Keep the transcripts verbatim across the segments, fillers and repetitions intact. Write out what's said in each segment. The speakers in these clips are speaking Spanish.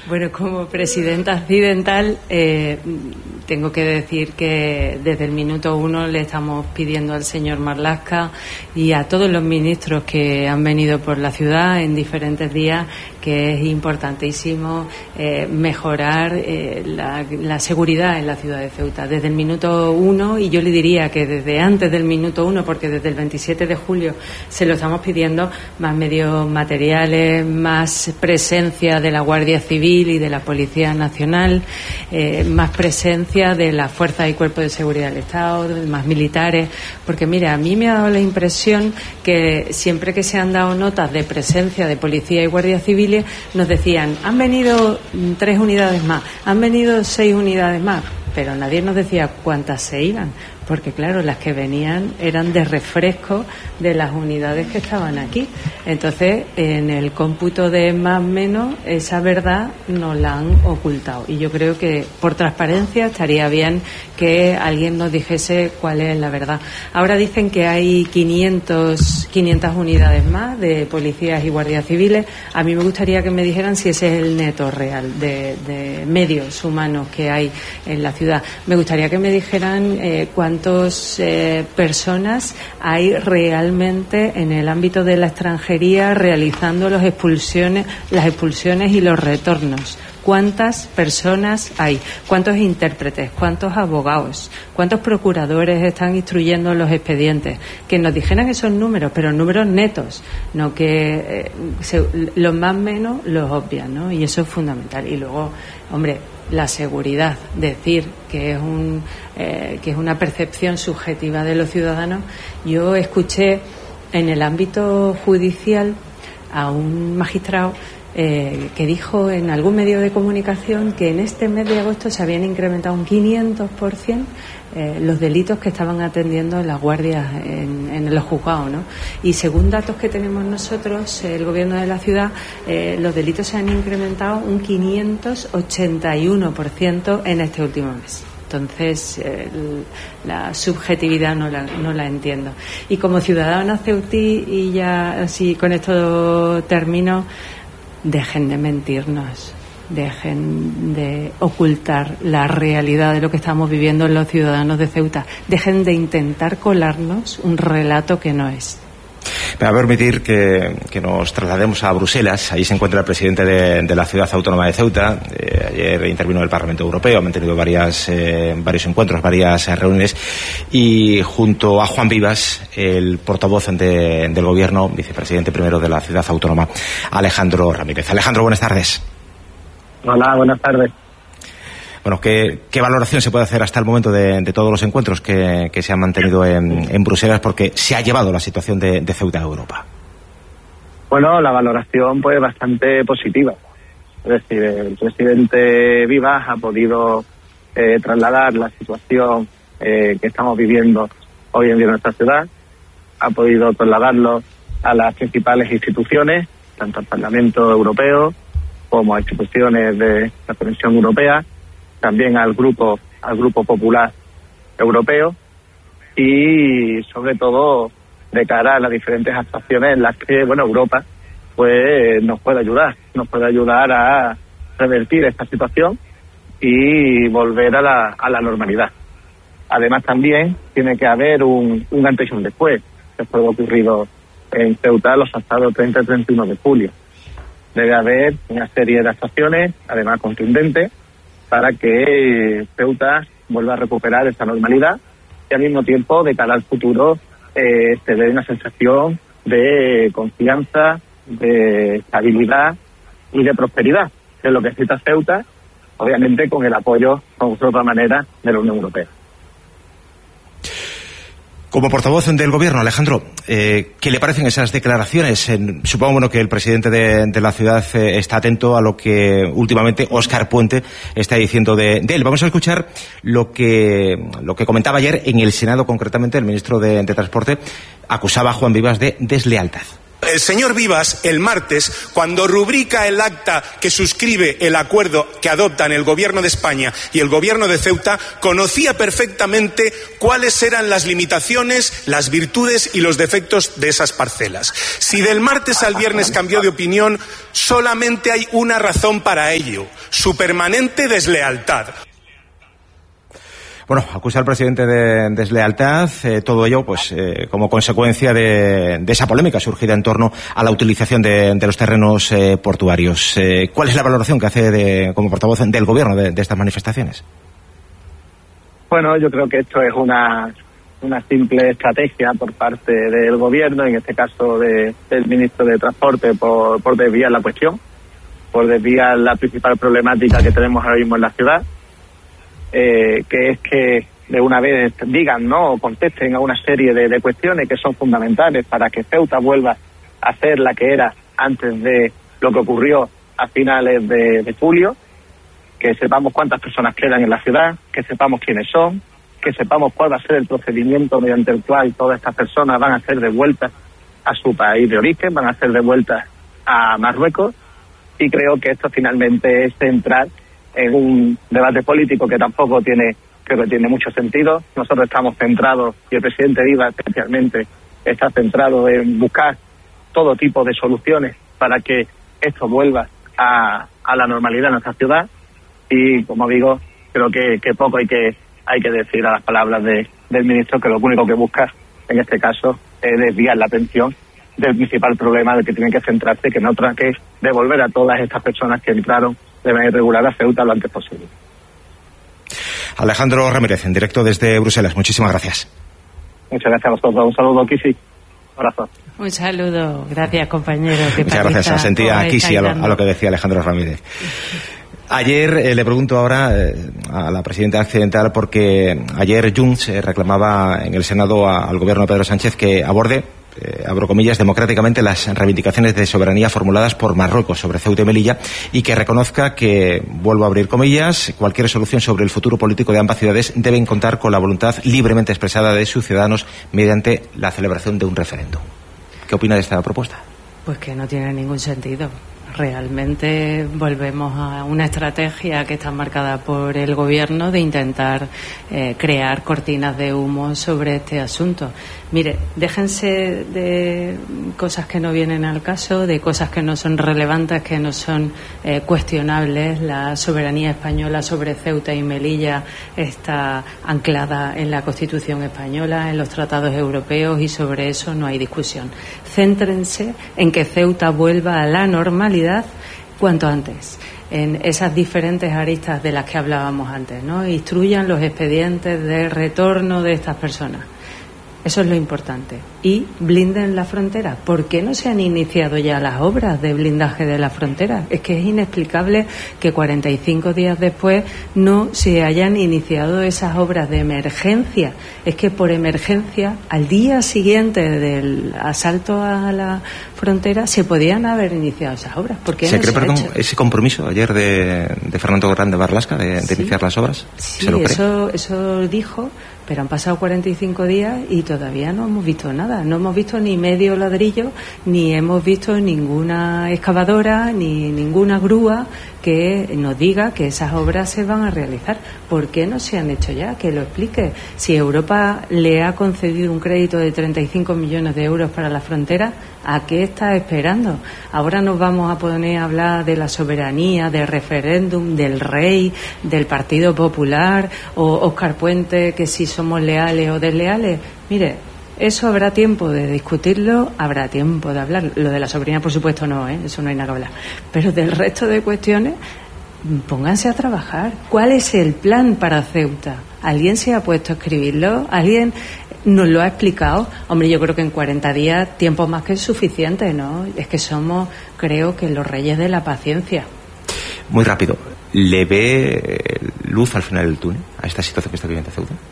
Bueno, como presidenta accidental, eh, tengo que decir que desde el minuto uno le estamos pidiendo al señor Marlaska y a todos los ministros que han venido por la ciudad en diferentes días que es importantísimo eh, mejorar eh, la, la seguridad en la ciudad de Ceuta. Desde el minuto uno, y yo le diría que desde antes del minuto uno, porque desde el veintisiete de julio se lo estamos pidiendo, más medios materiales, más presencia de la Guardia Civil y de la Policía Nacional, eh, más presencia de las fuerzas y cuerpos de seguridad del Estado, más militares, porque mira, a mí me ha dado la impresión que siempre que se han dado notas de presencia de Policía y Guardia Civil nos decían, han venido tres unidades más, han venido seis unidades más, pero nadie nos decía cuántas se iban, porque claro, las que venían eran de refresco de las unidades que estaban aquí. Entonces, en el cómputo de más o menos, esa verdad nos la han ocultado. Y yo creo que por transparencia estaría bien que alguien nos dijese cuál es la verdad. Ahora dicen que hay quinientas unidades más de policías y guardias civiles. A mí me gustaría que me dijeran si ese es el neto real de, de medios humanos que hay en la ciudad. Me gustaría que me dijeran eh, cuántos eh, personas hay realmente en el ámbito de la extranjería realizando las expulsiones, las expulsiones y los retornos. ¿Cuántas personas hay? ¿Cuántos intérpretes? ¿Cuántos abogados? ¿Cuántos procuradores están instruyendo los expedientes? Que nos dijeran esos números, pero números netos, no que eh, se, los más menos los obvian, ¿no? Y eso es fundamental. Y luego, hombre, la seguridad, decir que es un eh, que es una percepción subjetiva de los ciudadanos. Yo escuché en el ámbito judicial a un magistrado Eh, que dijo en algún medio de comunicación que en este mes de agosto se habían incrementado un quinientos por ciento eh, los delitos que estaban atendiendo en las guardias en, en los juzgados, ¿no? Y según datos que tenemos nosotros, el gobierno de la ciudad, eh, los delitos se han incrementado un quinientos ochenta y uno por ciento en este último mes. Entonces, eh, la subjetividad no la, no la entiendo. Y como ciudadana ceutí, y ya así con esto termino, dejen de mentirnos, dejen de ocultar la realidad de lo que estamos viviendo los ciudadanos de Ceuta, dejen de intentar colarnos un relato que no es. Me va a permitir que, que nos traslademos a Bruselas. Ahí se encuentra el presidente de, de la ciudad autónoma de Ceuta. Eh, ayer intervino el Parlamento Europeo, han mantenido varias, eh, varios encuentros, varias eh, reuniones, y junto a Juan Vivas, el portavoz de, del gobierno, vicepresidente primero de la ciudad autónoma, Alejandro Ramírez. Alejandro, buenas tardes. Hola, buenas tardes. Bueno, ¿qué, qué valoración se puede hacer hasta el momento de, de todos los encuentros que, que se han mantenido en, en Bruselas, porque se ha llevado la situación de, de Ceuta a Europa? Bueno, la valoración pues bastante positiva. Es decir, el presidente Vivas ha podido eh, trasladar la situación eh, que estamos viviendo hoy en día en nuestra ciudad, ha podido trasladarlo a las principales instituciones, tanto al Parlamento Europeo como a instituciones de la Comisión Europea, también al grupo al grupo popular europeo, y sobre todo de cara a las diferentes actuaciones en las que bueno Europa pues nos puede ayudar nos puede ayudar a revertir esta situación y volver a la a la normalidad. Además, también tiene que haber un, un antes y un después después de lo ocurrido en Ceuta los pasados treinta y treinta y uno de julio. Debe haber una serie de actuaciones, además contundentes, para que Ceuta vuelva a recuperar esa normalidad y al mismo tiempo, de cara al futuro, eh, se dé una sensación de confianza, de estabilidad y de prosperidad, que es lo que necesita Ceuta, obviamente con el apoyo, como de otra manera, de la Unión Europea. Como portavoz del gobierno, Alejandro, eh, ¿qué le parecen esas declaraciones? En, supongo bueno, que el presidente de, de la ciudad eh, está atento a lo que últimamente Óscar Puente está diciendo de, de él. Vamos a escuchar lo que, lo que comentaba ayer en el Senado, concretamente el ministro de, de Transporte acusaba a Juan Vivas de deslealtad. El señor Vivas, el martes, cuando rubrica el acta que suscribe el acuerdo que adoptan el Gobierno de España y el Gobierno de Ceuta, conocía perfectamente cuáles eran las limitaciones, las virtudes y los defectos de esas parcelas. Si del martes al viernes cambió de opinión, solamente hay una razón para ello: su permanente deslealtad. Bueno, acusa al presidente de deslealtad, eh, todo ello pues eh, como consecuencia de, de esa polémica surgida en torno a la utilización de, de los terrenos eh, portuarios. Eh, ¿Cuál es la valoración que hace de, como portavoz del Gobierno de, de estas manifestaciones? Bueno, yo creo que esto es una, una simple estrategia por parte del Gobierno, en este caso de, del Ministro de Transporte, por, por desviar la cuestión, por desviar la principal problemática que tenemos ahora mismo en la ciudad. Eh, que es que de una vez digan, ¿no?, o contesten a una serie de, de cuestiones que son fundamentales para que Ceuta vuelva a ser la que era antes de lo que ocurrió a finales de, de julio, que sepamos cuántas personas quedan en la ciudad, que sepamos quiénes son, que sepamos cuál va a ser el procedimiento mediante el cual todas estas personas van a ser devueltas a su país de origen, van a ser devueltas a Marruecos, y creo que esto finalmente es central en un debate político que tampoco tiene, creo que tiene mucho sentido. Nosotros estamos centrados, y el presidente Vivas especialmente está centrado en buscar todo tipo de soluciones para que esto vuelva a, a la normalidad en nuestra ciudad, y como digo, creo que, que poco hay que hay que decir a las palabras de, del ministro, que lo único que busca en este caso es desviar la atención del principal problema del que tienen que centrarse, que no otra que devolver a todas estas personas que entraron de manera irregular a Ceuta lo antes posible. Alejandro Ramírez, en directo desde Bruselas, muchísimas gracias. Muchas gracias a vosotros. Un saludo, Kisi. Un abrazo. Un saludo. Gracias, compañero. Muchas gracias. Asentía Kisi a lo, a lo que decía Alejandro Ramírez. Ayer eh, le pregunto ahora eh, a la presidenta accidental, porque ayer Junts eh, reclamaba en el Senado a, al gobierno de Pedro Sánchez que aborde, Eh, abro comillas, democráticamente las reivindicaciones de soberanía formuladas por Marruecos sobre Ceuta y Melilla, y que reconozca que, vuelvo a abrir comillas, cualquier solución sobre el futuro político de ambas ciudades deben contar con la voluntad libremente expresada de sus ciudadanos mediante la celebración de un referéndum. ¿Qué opina de esta propuesta? Pues que no tiene ningún sentido. Realmente volvemos a una estrategia que está marcada por el Gobierno de intentar eh, crear cortinas de humo sobre este asunto. Mire, déjense de cosas que no vienen al caso, de cosas que no son relevantes, que no son eh, cuestionables. La soberanía española sobre Ceuta y Melilla está anclada en la Constitución española, en los tratados europeos, y sobre eso no hay discusión. Céntrense en que Ceuta vuelva a la normalidad cuanto antes, en esas diferentes aristas de las que hablábamos antes, ¿no? Instruyan los expedientes de retorno de estas personas. Eso es lo importante. Y blinden la frontera. ¿Por qué no se han iniciado ya las obras de blindaje de la frontera? Es que es inexplicable que cuarenta y cinco días después no se hayan iniciado esas obras de emergencia. Es que por emergencia, al día siguiente del asalto a la frontera, se podían haber iniciado esas obras. ¿Por qué ¿Se no cree, se ha perdón, hecho? ese compromiso ayer de, de Fernando Grande Marlaska de, de Sí. iniciar las obras? Sí, ¿Se lo cree? eso, eso dijo, pero han pasado cuarenta y cinco días y todavía no hemos visto nada. No hemos visto ni medio ladrillo, ni hemos visto ninguna excavadora, ni ninguna grúa que nos diga que esas obras se van a realizar. ¿Por qué no se han hecho ya? Que lo explique. Si Europa le ha concedido un crédito de treinta y cinco millones de euros para la frontera, ¿a qué está esperando? Ahora nos vamos a poner a hablar de la soberanía, del referéndum, del rey, del Partido Popular, o Óscar Puente, que si somos leales o desleales. Mire, eso habrá tiempo de discutirlo, habrá tiempo de hablar. Lo de la soberanía, por supuesto, no, ¿eh? Eso no hay nada que hablar. Pero del resto de cuestiones, pónganse a trabajar. ¿Cuál es el plan para Ceuta? ¿Alguien se ha puesto a escribirlo? ¿Alguien nos lo ha explicado? Hombre, yo creo que en cuarenta días tiempo más que es suficiente, ¿no? Es que somos, creo que, los reyes de la paciencia. Muy rápido, ¿le ve luz al final del túnel a esta situación que está viviendo Ceuta?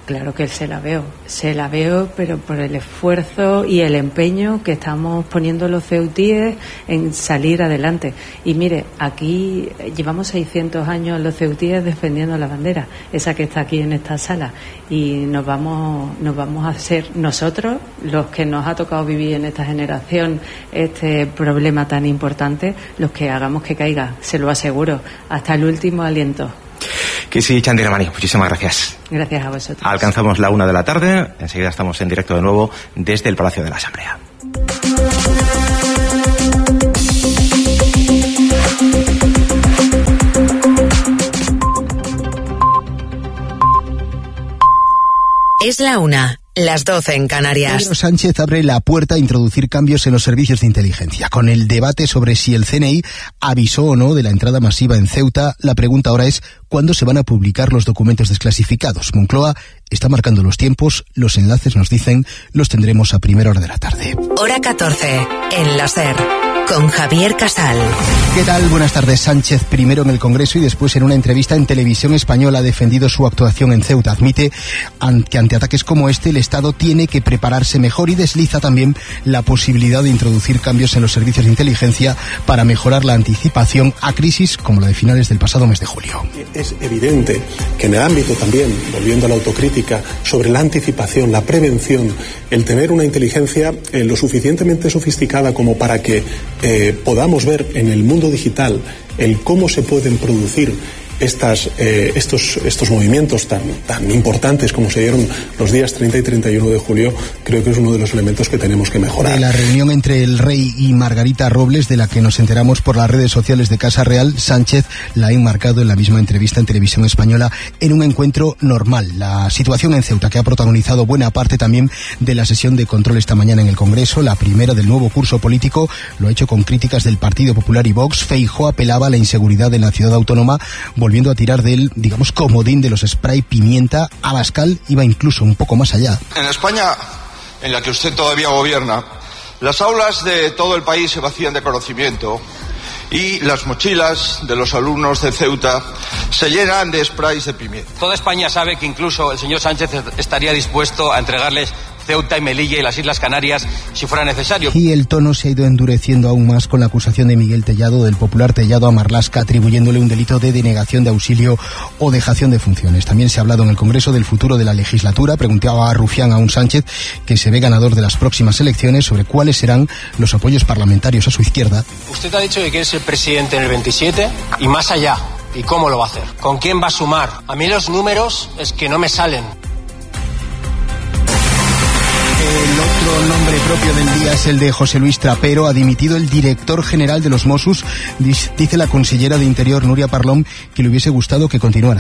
Claro que se la veo, se la veo, pero por el esfuerzo y el empeño que estamos poniendo los ceutíes en salir adelante. Y mire, aquí llevamos seiscientos años los ceutíes defendiendo la bandera, esa que está aquí en esta sala, y nos vamos, nos vamos a hacer nosotros, los que nos ha tocado vivir en esta generación este problema tan importante, los que hagamos que caiga, se lo aseguro, hasta el último aliento. Que sí, Chandira Mani, muchísimas gracias. Gracias a vosotros. Alcanzamos la una de la tarde, enseguida estamos en directo de nuevo desde el Palacio de la Asamblea. Es la una. Las doce en Canarias. Pedro Sánchez abre la puerta a introducir cambios en los servicios de inteligencia. Con el debate sobre si el C N I avisó o no de la entrada masiva en Ceuta, la pregunta ahora es ¿cuándo se van a publicar los documentos desclasificados? Moncloa está marcando los tiempos, los enlaces nos dicen, los tendremos a primera hora de la tarde. Hora catorce, en la SER, con Javier Casal. ¿Qué tal? Buenas tardes. Sánchez, primero en el Congreso y después en una entrevista en Televisión Española, ha defendido su actuación en Ceuta. Admite que ante ataques como este el Estado tiene que prepararse mejor y desliza también la posibilidad de introducir cambios en los servicios de inteligencia para mejorar la anticipación a crisis como la de finales del pasado mes de julio. Es evidente que en el ámbito también, volviendo a la autocrítica, sobre la anticipación, la prevención, el tener una inteligencia eh, lo suficientemente sofisticada como para que eh, podamos ver en el mundo digital el cómo se pueden producir Estas, eh, estos, estos movimientos tan, tan importantes como se dieron los días treinta y treinta y uno de julio, creo que es uno de los elementos que tenemos que mejorar. De la reunión entre el rey y Margarita Robles, de la que nos enteramos por las redes sociales de Casa Real, Sánchez la ha enmarcado en la misma entrevista en Televisión Española en un encuentro normal. La situación en Ceuta, que ha protagonizado buena parte también de la sesión de control esta mañana en el Congreso, la primera del nuevo curso político, lo ha hecho con críticas del Partido Popular y Vox. Feijóo apelaba a la inseguridad en la ciudad autónoma, volviendo a tirar del, digamos, comodín de los spray pimienta. Abascal iba incluso un poco más allá. En España, en la que usted todavía gobierna, las aulas de todo el país se vacían de conocimiento y las mochilas de los alumnos de Ceuta se llenan de sprays de pimienta. Toda España sabe que incluso el señor Sánchez estaría dispuesto a entregarles Ceuta y Melilla y las Islas Canarias si fuera necesario. Y el tono se ha ido endureciendo aún más con la acusación de Miguel Tellado, del popular Tellado, a Marlaska, atribuyéndole un delito de denegación de auxilio o dejación de funciones. También se ha hablado en el Congreso del futuro de la legislatura. Preguntaba a Rufián a un Sánchez, que se ve ganador de las próximas elecciones, sobre cuáles serán los apoyos parlamentarios a su izquierda. Usted ha dicho que quiere ser presidente en el veintisiete y más allá. ¿Y cómo lo va a hacer? ¿Con quién va a sumar? A mí los números es que no me salen. El otro nombre propio del día es el de José Luis Trapero. Ha dimitido el director general de los Mossos. Dice la consellera de Interior, Núria Parlon, que le hubiese gustado que continuara.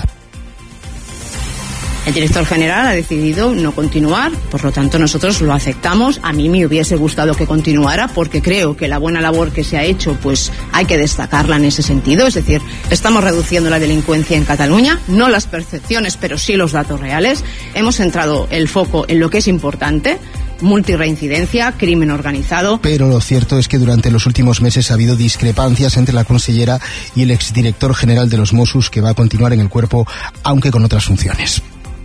El director general ha decidido no continuar, por lo tanto nosotros lo aceptamos. A mí me hubiese gustado que continuara porque creo que la buena labor que se ha hecho pues hay que destacarla en ese sentido. Es decir, estamos reduciendo la delincuencia en Cataluña, no las percepciones pero sí los datos reales. Hemos centrado el foco en lo que es importante: multirreincidencia, crimen organizado. Pero lo cierto es que durante los últimos meses ha habido discrepancias entre la consellera y el exdirector general de los Mossos, que va a continuar en el cuerpo aunque con otras funciones.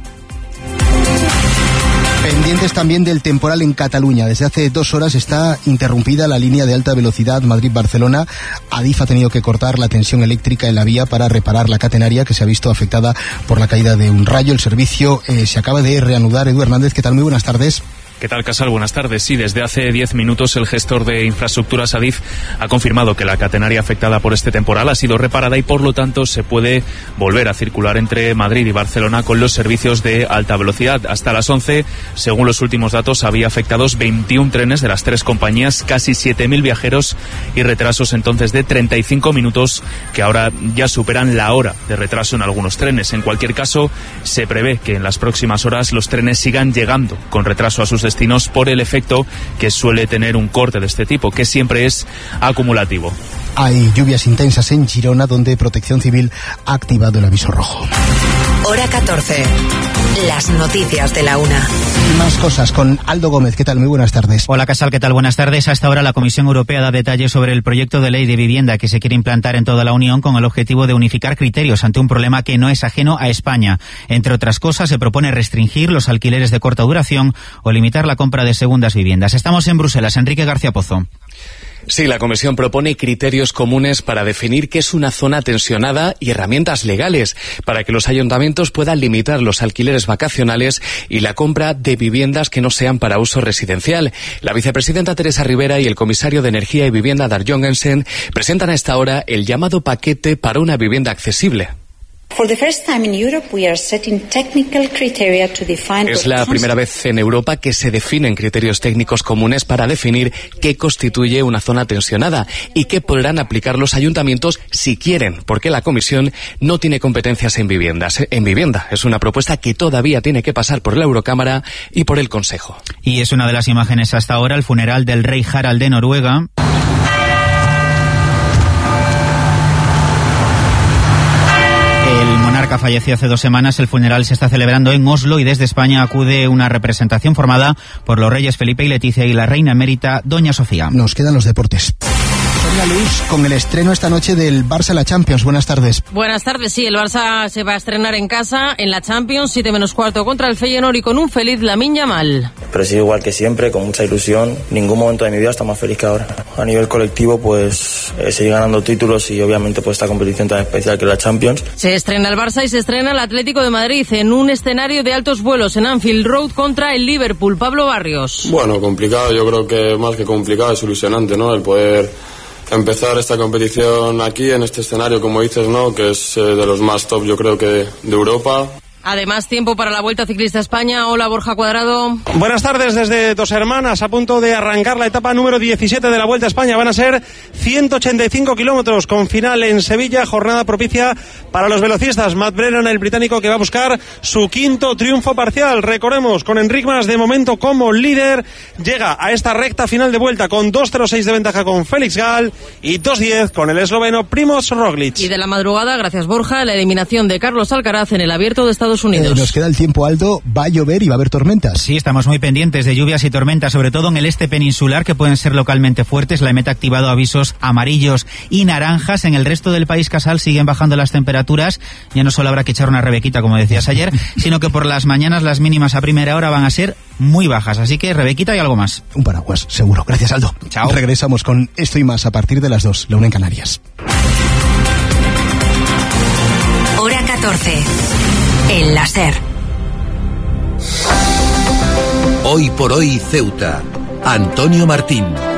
Pendientes también del temporal en Cataluña. Desde hace dos horas está interrumpida la línea de alta velocidad Madrid-Barcelona. Adif ha tenido que cortar la tensión eléctrica en la vía para reparar la catenaria, que se ha visto afectada por la caída de un rayo. El servicio eh, se acaba de reanudar. Edu Hernández, ¿qué tal? Muy buenas tardes. ¿Qué tal, Casal? Buenas tardes. Sí, desde hace diez minutos el gestor de infraestructuras Adif ha confirmado que la catenaria afectada por este temporal ha sido reparada y por lo tanto se puede volver a circular entre Madrid y Barcelona con los servicios de alta velocidad. Hasta las once, según los últimos datos, había afectados veintiún trenes de las tres compañías, casi siete mil viajeros y retrasos entonces de treinta y cinco minutos, que ahora ya superan la hora de retraso en algunos trenes. En cualquier caso, se prevé que en las próximas horas los trenes sigan llegando con retraso a sus destinos por el efecto que suele tener un corte de este tipo, que siempre es acumulativo. Hay lluvias intensas en Girona, donde Protección Civil ha activado el aviso rojo. Hora catorce. Las noticias de la una. Más cosas con Aldo Gómez. ¿Qué tal? Muy buenas tardes. Hola, Casal. ¿Qué tal? Buenas tardes. Hasta ahora la Comisión Europea da detalles sobre el proyecto de ley de vivienda que se quiere implantar en toda la Unión con el objetivo de unificar criterios ante un problema que no es ajeno a España. Entre otras cosas, se propone restringir los alquileres de corta duración o limitar la compra de segundas viviendas. Estamos en Bruselas. Enrique García Pozo. Sí, la Comisión propone criterios comunes para definir qué es una zona tensionada y herramientas legales para que los ayuntamientos puedan limitar los alquileres vacacionales y la compra de viviendas que no sean para uso residencial. La vicepresidenta Teresa Rivera y el comisario de Energía y Vivienda Dag Jorgensen presentan a esta hora el llamado paquete para una vivienda accesible. Es la primera vez en Europa que se definen criterios técnicos comunes para definir qué constituye una zona tensionada y qué podrán aplicar los ayuntamientos si quieren, porque la Comisión no tiene competencias en viviendas. En vivienda es una propuesta que todavía tiene que pasar por la Eurocámara y por el Consejo. Y es una de las imágenes hasta ahora, el funeral del rey Harald de Noruega. El monarca falleció hace dos semanas. El funeral se está celebrando en Oslo y desde España acude una representación formada por los reyes Felipe y Leticia y la reina emérita Doña Sofía. Nos quedan los deportes. Sonia Luz, con el estreno esta noche del Barça en la Champions. Buenas tardes. Buenas tardes, sí, el Barça se va a estrenar en casa en la Champions, siete menos cuarto contra el Feyenoord y con un feliz Lamine Yamal. Pero sí, igual que siempre, con mucha ilusión. Ningún momento de mi vida está más feliz que ahora. A nivel colectivo, pues eh, seguir ganando títulos y obviamente pues esta competición tan especial que es la Champions. Se estrena el Barça y se estrena el Atlético de Madrid en un escenario de altos vuelos en Anfield Road contra el Liverpool. Pablo Barrios. Bueno, complicado, yo creo que más que complicado es ilusionante, ¿no? El poder empezar esta competición aquí, en este escenario, como dices, ¿no? Que es eh, de los más top, yo creo que de, de Europa. Además, tiempo para la Vuelta Ciclista España. Hola, Borja Cuadrado. Buenas tardes desde Dos Hermanas, a punto de arrancar la etapa número diecisiete de la Vuelta a España. Van a ser ciento ochenta y cinco kilómetros con final en Sevilla, jornada propicia para los velocistas. Matt Brennan, el británico, que va a buscar su quinto triunfo parcial. Recordemos, con Enric Mas de momento como líder, llega a esta recta final de vuelta con dos cero seis de ventaja con Félix Gall y dos diez con el esloveno Primož Roglič. Y de la madrugada, gracias Borja, la eliminación de Carlos Alcaraz en el Abierto de Estados Unidos. Eh, nos queda el tiempo, Aldo. Va a llover y va a haber tormentas. Sí, estamos muy pendientes de lluvias y tormentas, sobre todo en el este peninsular, que pueden ser localmente fuertes. La EMET ha activado avisos amarillos y naranjas. En el resto del país, Casal, siguen bajando las temperaturas. Ya no solo habrá que echar una rebequita, como decías ayer, sino que por las mañanas las mínimas a primera hora van a ser muy bajas. Así que rebequita y algo más. Un paraguas, seguro. Gracias, Aldo. Chao. Regresamos con esto y más a partir de las dos, la una en Canarias. Hora catorce. El La SER. Hoy por hoy Ceuta. Antonio Martín.